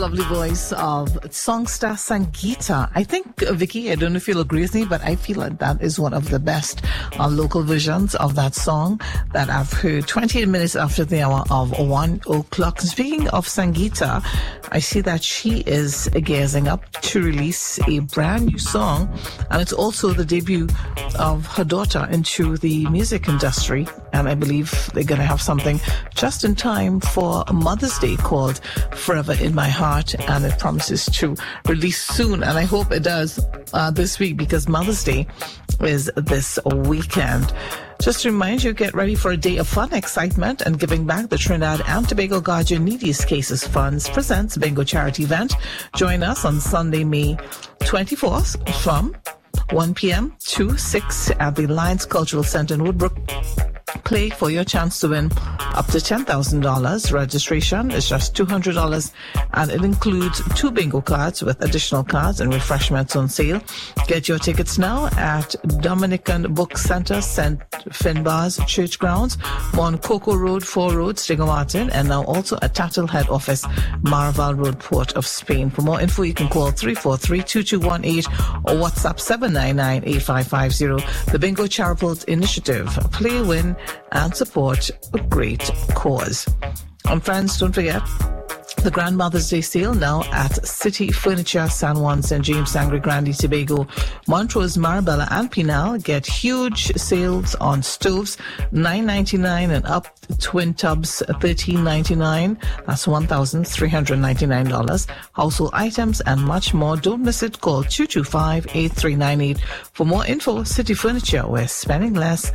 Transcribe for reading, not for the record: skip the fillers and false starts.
lovely voice of songster Sangeeta. I think, Vicky, I don't know if you'll agree with me, but I feel like that is one of the best local versions of that song that I've heard 28 minutes after the hour of 1 o'clock. And speaking of Sangeeta, I see that she is gearing up to release a brand new song, and it's also the debut of her daughter into the music industry. And I believe they're going to have something just in time for Mother's Day called Forever in My Heart, and it promises to release soon, and I hope it does this week, because Mother's Day is this weekend. Just to remind you, get ready for a day of fun, excitement, and giving back. The Trinidad and Tobago Guardian Neediest Cases Funds presents Bingo Charity Event. Join us on Sunday, May 24th from 1 p.m. to 6 at the Lions Cultural Center in Woodbrook. Play for your chance to win up to $10,000. Registration is just $200, and it includes 2 bingo cards with additional cards and refreshments on sale. Get your tickets now at Dominican Book Center, St. Finbar's Church Grounds, on Coco Road, 4 Road, Stinger Martin, and now also at Tattle Head Office, Maraval Road, Port of Spain. For more info, you can call 343-2218 or WhatsApp 799-8550. The Bingo Charitable Initiative. Play, win, and support a great cause. And friends, don't forget the Grandmother's Day sale now at City Furniture, San Juan, St. James, Sangre Grande, Tobago, Montrose, Marabella, and Pinal. Get huge sales on stoves, $9.99, and up twin tubs, $13.99. That's $1,399. Household items and much more. Don't miss it. Call 225-8398 for more info. City Furniture, where spending less